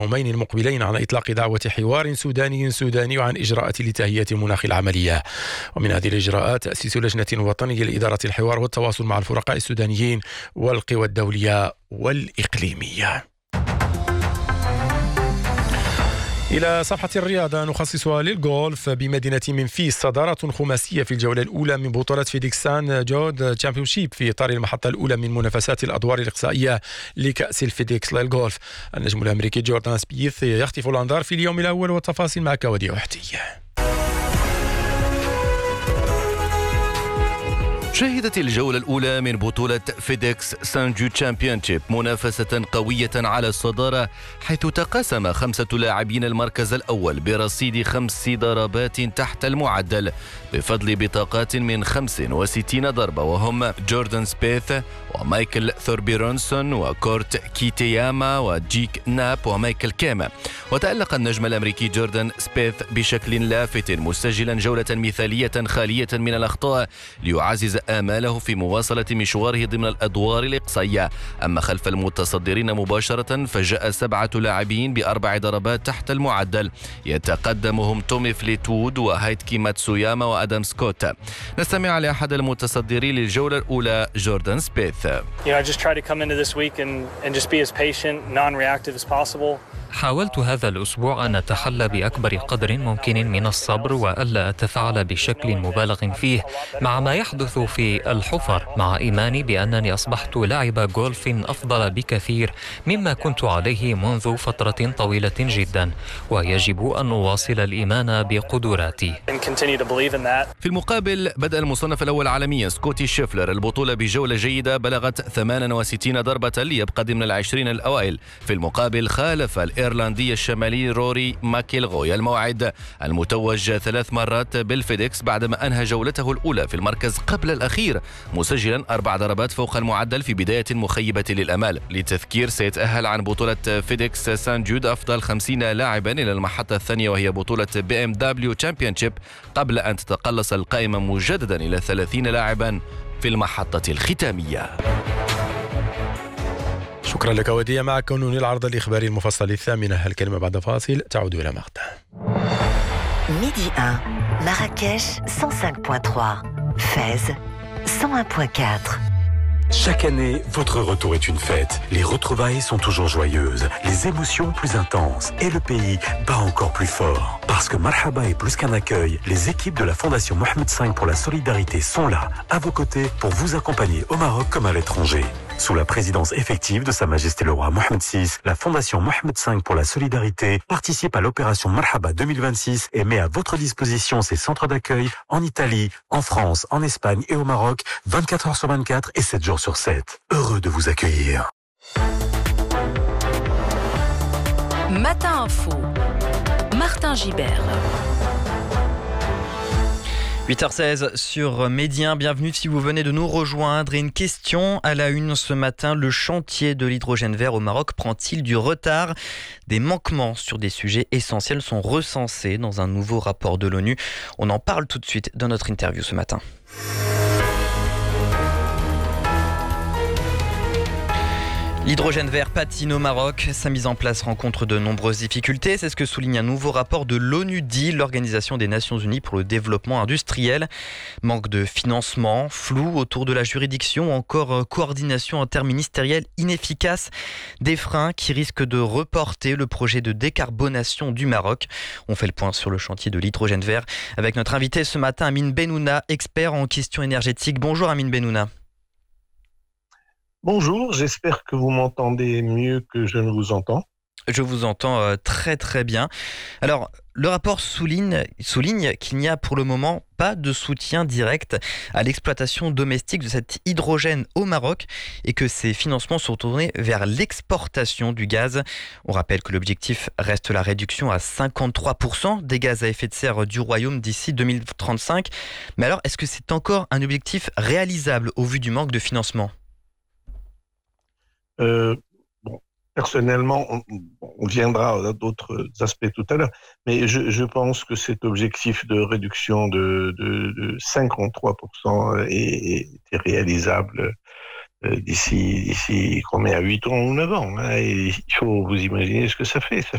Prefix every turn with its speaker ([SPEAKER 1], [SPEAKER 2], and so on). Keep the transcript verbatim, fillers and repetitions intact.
[SPEAKER 1] يومين المقبلين عن إطلاق دعوة حوار سوداني سوداني وعن إجراءات لتهيئة المناخ العملية. ومن هذه الإجراءات تأسيس لجنة وطنية لإدارة الحوار والتواصل مع الفرقاء السودانيين والقوى الدولية والإقليمية. إلى صفحة الرياضة نخصصها للغولف بمدينة منفيس. صدارة خماسية في الجولة الأولى من بطولة فيديكس سان جود تشامبيونشيب في إطار المحطة الأولى من منافسات الأدوار الإقصائية لكأس الفيديكس للغولف. النجم الأمريكي جوردان سبيث يخطف الأنظار في اليوم الأول، والتفاصيل مع كودي أحتي.
[SPEAKER 2] شهدت الجولة الأولى من بطولة فيديكس سان جود تشامبيونشيب منافسة قوية على الصدارة، حيث تقاسم خمسة لاعبين المركز الأول برصيد خمس ضربات تحت المعدل بفضل بطاقات من خمس وستين ضربة، وهم جوردان سبيث ومايكل ثوربيرونسون وكورت كيتياما وجيك ناب ومايكل كيما. وتألق النجم الأمريكي جوردان سبيث بشكل لافت مسجلا جولة مثالية خالية من الأخطاء ليعزز آماله في مواصلة مشواره ضمن الأدوار الإقصائية. أما خلف المتصدرين مباشرة فجاء سبعة لاعبين بأربع ضربات تحت المعدل، يتقدمهم تومي فليتوود وهايتكي ماتسوياما وأدم سكوت. نستمع لأحد المتصدرين للجولة الأولى جوردان سبيث.
[SPEAKER 3] حاولت هذا الأسبوع أن أتحلى بأكبر قدر ممكن من الصبر وألا أتفاعل بشكل مبالغ فيه مع ما يحدث في الحفر، مع إيماني بأنني أصبحت لاعب غولف أفضل بكثير مما كنت عليه منذ فترة طويلة جدا، ويجب أن نواصل الإيمان بقدراتي.
[SPEAKER 2] في المقابل بدأ المصنف الأول عالميا سكوتي شيفلر البطولة بجولة جيدة بلغت ثمانية وستين ضربة ليبقى ضمن العشرين الأوائل. في المقابل خالف الإيرلندي الشمالي روري ماكيلغوي الموعد المتوج ثلاث مرات بالفيديكس بعدما أنهى جولته الأولى في المركز قبل الأخير مسجلا أربع ضربات فوق المعدل في بداية مخيبة للأمال. للتذكير سيتأهل عن بطولة فيديكس سان جود أفضل خمسين لاعبا إلى المحطة الثانية وهي بطولة بي ام دبليو تشامبيونشيب، قبل أن تتقلص القائمة مجددا إلى ثلاثين لاعبا في المحطة الختامية.
[SPEAKER 1] شكرا لك وديع. معك كونوني العرض الإخباري المفصل الثامنة. الكلمة بعد فاصل تعود إلى مقطع.
[SPEAKER 4] ميدي واحد مراكش مية وخمسة فاصلة ثلاثة Fès cent un virgule quatre.
[SPEAKER 5] Chaque année, votre retour est une fête. Les retrouvailles sont toujours joyeuses, les émotions plus intenses et le pays bat encore plus fort. Parce que Marhaba est plus qu'un accueil, les équipes de la Fondation Mohamed cinq pour la solidarité sont là, à vos côtés, pour vous accompagner au Maroc comme à l'étranger. Sous la présidence effective de Sa Majesté le Roi Mohamed six, la Fondation Mohamed cinq pour la solidarité participe à l'opération Marhaba deux mille vingt-six et met à votre disposition ses centres d'accueil en Italie, en France, en Espagne et au Maroc, vingt-quatre heures sur vingt-quatre et sept jours sur sept. Heureux de vous accueillir.
[SPEAKER 6] Matin Info, Martin Gibert.
[SPEAKER 7] huit heures seize sur Médien, bienvenue si vous venez de nous rejoindre. Et une question à la une ce matin, le chantier de l'hydrogène vert au Maroc prend-il du retard ? Des manquements sur des sujets essentiels sont recensés dans un nouveau rapport de l'ONU. On en parle tout de suite dans notre interview ce matin. L'hydrogène vert patine au Maroc. Sa mise en place rencontre de nombreuses difficultés. C'est ce que souligne un nouveau rapport de l'ONU D I L, l'Organisation des Nations Unies pour le développement industriel. Manque de financement, flou autour de la juridiction, encore coordination interministérielle inefficace. Des freins qui risquent de reporter le projet de décarbonation du Maroc. On fait le point sur le chantier de l'hydrogène vert avec notre invité ce matin, Amine Bennouna, expert en questions énergétiques. Bonjour Amine Bennouna.
[SPEAKER 8] Bonjour, j'espère que vous m'entendez mieux que je ne vous entends.
[SPEAKER 7] Je vous entends euh, très très bien. Alors, le rapport souligne, souligne qu'il n'y a pour le moment pas de soutien direct à l'exploitation domestique de cet hydrogène au Maroc et que ces financements sont tournés vers l'exportation du gaz. On rappelle que l'objectif reste la réduction à cinquante-trois pour cent des gaz à effet de serre du Royaume d'ici deux mille trente-cinq. Mais alors, est-ce que c'est encore un objectif réalisable au vu du manque de financement ?
[SPEAKER 8] Euh, bon, personnellement, on, on viendra à d'autres aspects tout à l'heure, mais je, je pense que cet objectif de réduction de, de, de cinquante-trois pour cent est, est réalisable euh, d'ici, d'ici combien, huit ans ou neuf ans. Hein, et il faut vous imaginer ce que ça fait. Ça